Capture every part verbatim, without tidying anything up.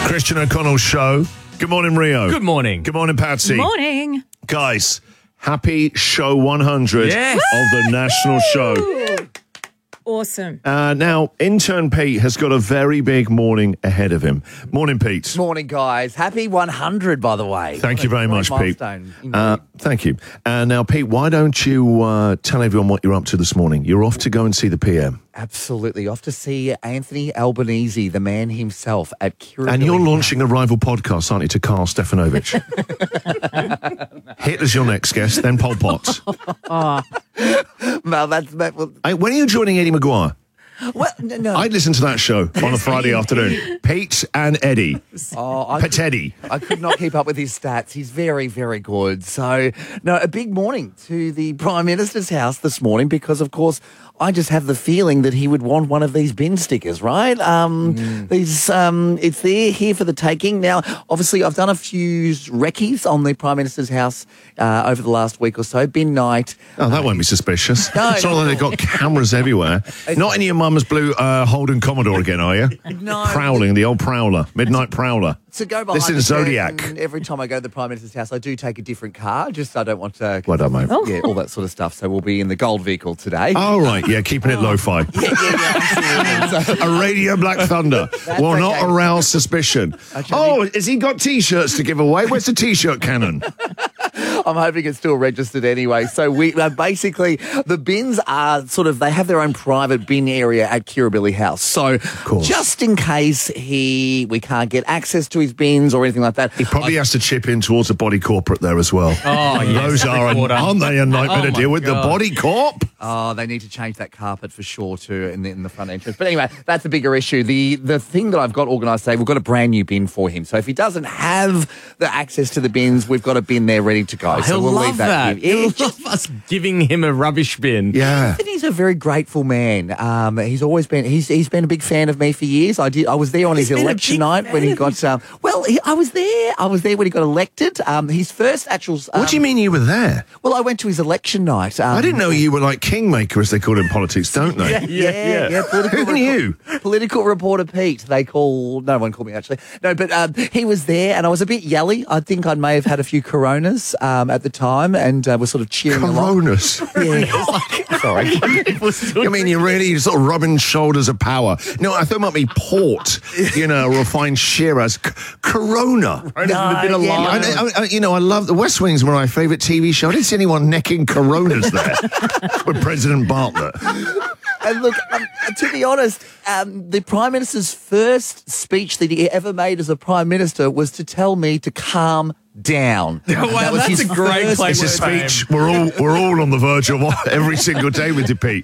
Christian O'Connell's show. Good morning, Rio. Good morning. Good morning, Patsy. Morning. Guys, happy show one hundred Yes. of the national show. Awesome. Uh, now, intern Pete has got a very big morning ahead of him. Morning, Pete. Morning, guys. Happy one hundred, by the way. Thank What you a very great much, Pete. milestone, indeed. Uh, thank you. Uh, now, Pete, why don't you uh, tell everyone what you're up to this morning? You're off to go and see the P M. Absolutely. Off to see Anthony Albanese, the man himself, at Kirribilli. And you're launching a rival podcast, aren't you, to Carl Stefanovic? Hitler's your next guest, then Pol Pot. Well, that's... That, well, Hey, when are you joining Eddie Maguire? well, no. no. I'd listen to that show on a Friday afternoon. Pete and Eddie. oh, I, Pete Eddie. I could not keep up with his stats. He's very, very good. So, no, a big morning to the Prime Minister's house this morning because, of course, I just have the feeling that he would want one of these bin stickers, right? Um, mm. These, um, it's there, here for the taking. Now, obviously, I've done a few recce's on the Prime Minister's house uh, over the last week or so. Bin night. Oh, that uh, won't be suspicious. No, it's not no, like they've got cameras everywhere. Not in your mum's blue uh, Holden Commodore again, are you? No. Prowling, the old prowler, midnight prowler. To go behind This is the Zodiac. curtain, every time I go to the Prime Minister's house, I do take a different car. Just I don't want to. Well done, mate. Oh. Yeah, all that sort of stuff. So we'll be in the gold vehicle today. Oh, right, yeah, keeping it lo-fi. Yeah, yeah, yeah, absolutely. So, A Radio Black Thunder will okay. not arouse suspicion. Actually, Oh, has he got T-shirts to give away? Where's the T-shirt cannon? I'm hoping it's still registered anyway. So we uh, basically, the bins are sort of, they have their own private bin area at Kirribilli House. So course. just in case he, we can't get access to his bins or anything like that. He probably I, has to chip in towards the body corporate there as well. Oh, yes. Those are, a, aren't they, a nightmare Oh, to my deal with? God. The body corp? Oh, they need to change that carpet for sure too in the, in the front entrance. But anyway, that's a bigger issue. The the thing that I've got organised today, we've got a brand new bin for him. So if he doesn't have the access to the bins, we've got a bin there ready to go. Oh, so he'll we'll love leave that. that. Here. He'll It's just- love us giving him a rubbish bin. Yeah. He's a very grateful man. Um, he's always been he's he's been a big fan of me for years. I did I was there on He's his been a election big night when he fan got um, well he, I was there I was there when he got elected. Um, his first actual. Um, What do you mean you were there? Well, I went to his election night. Um, I didn't know you were like kingmaker, as they call it in politics, don't they? Yeah, Yeah, yeah. yeah. Political Who knew? Political reporter Pete. They call no one called me actually. No, but um, he was there, and I was a bit yelly. I think I may have had a few Coronas um, at the time, and uh, was sort of cheering along. Coronas. Yeah. Sorry. I mean, you're really sort of rubbing shoulders of power. No, I thought it might be port, you know, refined Shiraz. C- Corona. Right, there's a bit of yeah, lime. I, I, I, you know, I love the West Wing's one of my favourite T V shows. I didn't see anyone necking Coronas there with President Bartlett. And look, um, to be honest, um, the Prime Minister's first speech that he ever made as a Prime Minister was to tell me to calm down. Wow, That was that's his a great first claim It's a to fame. speech. We're all we're all on the verge of every single day with you, Pete.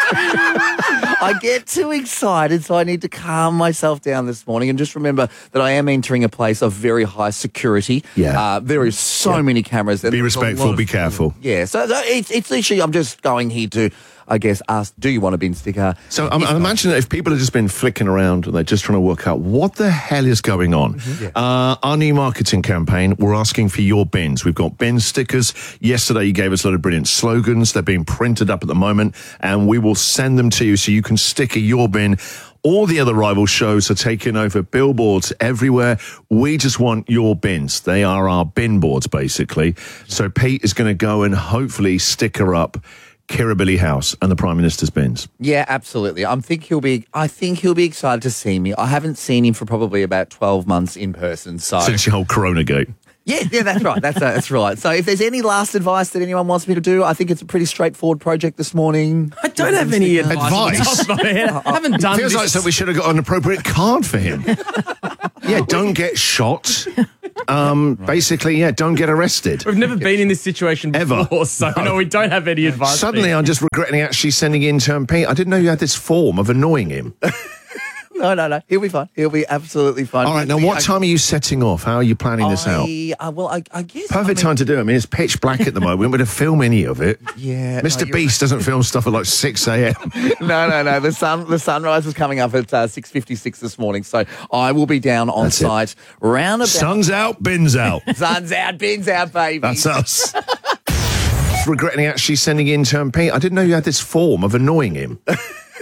I get too excited, so I need to calm myself down this morning and just remember that I am entering a place of very high security. Yeah. Uh, there is so many cameras. And Be there's a respectful. lot of- Be careful. Yeah, so, so it's, it's literally, I'm just going here to, I guess, ask, do you want a bin sticker? So I'm, I imagine that if people have just been flicking around and they're just trying to work out what the hell is going on, Mm-hmm. uh, our new marketing campaign, we're asking for your bins. We've got bin stickers. Yesterday you gave us a lot of brilliant slogans. They're being printed up at the moment, and we will send them to you so you can sticker your bin. All the other rival shows are taking over billboards everywhere. We just want your bins. They are our bin boards, basically. So Pete is going to go and hopefully sticker up Kirribilli House and the Prime Minister's bins. Yeah, absolutely. I think he'll be. I think he'll be excited to see me. I haven't seen him for probably about twelve months in person. So Since your whole Corona gate. yeah, yeah, that's right. That's uh, that's right. So if there's any last advice that anyone wants me to do, I think it's a pretty straightforward project this morning. I don't have any advice. Advice? off the top of my head. I haven't done Feels this. like so we should have got an appropriate card for him. Yeah, don't get shot. Um, basically, yeah, don't get arrested. We've never been in this situation Ever. before, so No. no, we don't have any advice. Suddenly, for I'm just regretting actually sending intern Pete. I didn't know you had this form of annoying him. No, no, no. He'll be fine. He'll be absolutely fine. All right, now what time are you setting off? How are you planning this out? I, uh, well, I, I guess Perfect I mean, time to do it. I mean, it's pitch black at the moment. We wouldn't have film any of it. Yeah, Mister no, you're Beast doesn't film stuff at like six a.m. No, no, no. The sun, the sunrise was coming up at uh, six fifty-six this morning, so I will be down on That's it. site round about. Sun's out, bins out. Sun's out, bins out, baby. That's us. Regretting actually sending intern Pete. I didn't know you had this form of annoying him.